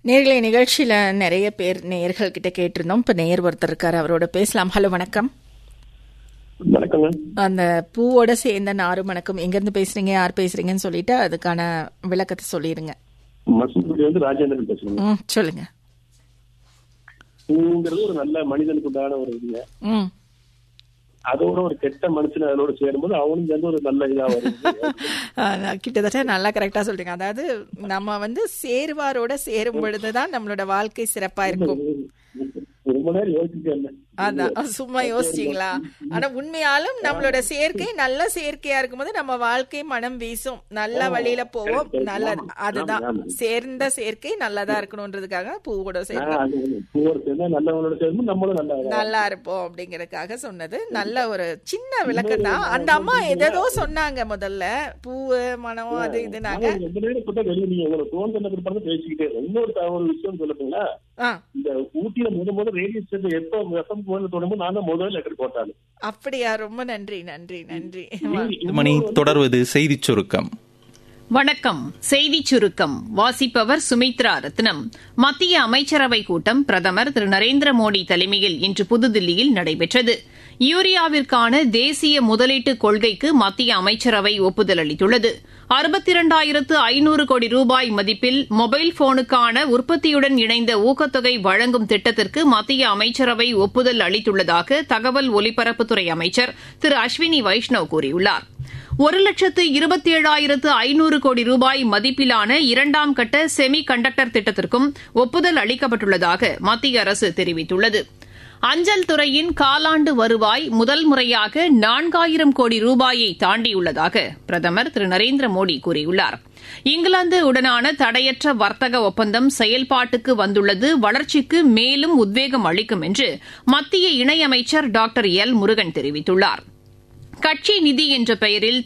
நேர்களை நிகழ்ச்சியில நிறைய பேர் நேயர்கள் கிட்ட கேட்டிருந்தோம். இப்ப நேயர் ஒருத்தர் இருக்காரு, அவரோட பேசலாம். ஹலோ, வணக்கம். வணக்கங்க. அந்த பூவோட சேர்ந்த நாறு வணக்கம். எங்க இருந்து பேசுறீங்க, யார் பேசுறீங்கன்னு சொல்லிட்டு அதுக்கான விளக்கத்தை சொல்லிருங்க. ராஜேந்திரன் பேசுறேன். சொல்லுங்க. பூங்கிறது ஒரு நல்ல மனிதனுக்கு உண்டான ஒரு இதுங்க. அதோட ஒரு கெட்ட மனுஷன் அதோட சேரும்போது அவனும் சேர்ந்து ஒரு நல்ல இதா வரும். கிட்டத்தட்ட நல்லா கரெக்டா சொல்றீங்க. அதாவது நம்ம சேருவாரோட சேரும் பொழுதுதான் நம்மளோட வாழ்க்கை சிறப்பா இருக்கும். ரொம்ப நேரம் யோசிச்சேன். அதான் சும்மா யோசிச்சீங்களா? ஆனா உண்மையாலும் நம்மளோட சேர்க்கை நல்ல சேர்க்கையா இருக்கும்போது நம்ம வாழ்க்கை மனம் வீசும், நல்ல வழியில போவோம். நல்லது, அதுதான் சேர்ந்த சேர்க்கை நல்லதா இருக்கணும்ன்றதுக்காக பூவோட சேர்ந்து நல்லா இருப்போம் அப்படிங்கறதுக்காக சொன்னது. நல்ல ஒரு சின்ன விளக்கம் தான். அந்த அம்மா ஏதோ சொன்னாங்க முதல்ல, பூவு மனம் அது இதுனாங்க. இன்னொரு விஷயம் சொல்லட்டுங்களா? இந்த ஊட்டியில முதல் ரேடியோ ஸ்டேஷன் எப்ப அப்படியா? ரொம்ப நன்றி நன்றி நன்றி. மணி தொடர்வது செய்தி சுருக்கம். வணக்கம். செய்தி சுருக்கம் வாசிப்பவர் சுமித்ரா ரத்னம். மத்திய அமைச்சரவை கூட்டம் பிரதமர் திரு நரேந்திர மோடி தலைமையில் இன்று புதுதில்லியில் நடைபெற்றது. யூரியாவிற்கான தேசிய முதலீட்டு கொள்கைக்கு மத்திய அமைச்சரவை ஒப்புதல் அளித்துள்ளது. 62,500 கோடி ரூபாய் மதிப்பில் மொபைல் போனுக்கான உற்பத்தியுடன் இணைந்த ஊக்கத்தொகை வழங்கும் திட்டத்திற்கு மத்திய அமைச்சரவை ஒப்புதல் அளித்துள்ளதாக தகவல் ஒலிபரப்புத்துறை அமைச்சர் திரு அஸ்வினி வைஷ்ணவ் கூறியுள்ளார். 1,27,500 கோடி ரூபாய் மதிப்பிலான இரண்டாம் கட்ட செமி கண்டக்டர் திட்டத்திற்கும் ஒப்புதல் அளிக்கப்பட்டுள்ளதாக மத்திய அரசு தெரிவித்துள்ளது. அஞ்சல் துறையின் காலாண்டு வருவாய் முதல் முறையாக 4,000 கோடி ரூபாயை தாண்டியுள்ளதாக பிரதமர் திரு நரேந்திர மோடி கூறியுள்ளார். இங்கிலாந்து உடனான தடையற்ற வர்த்தக ஒப்பந்தம் செயல்பாட்டுக்கு வந்துள்ளது வளர்ச்சிக்கு மேலும் உத்வேகம் அளிக்கும் என்று மத்திய இணையமைச்சர் டாக்டர் எல் முருகன் தெரிவித்துள்ளார். கட்சி நிதி என்ற பெயரில்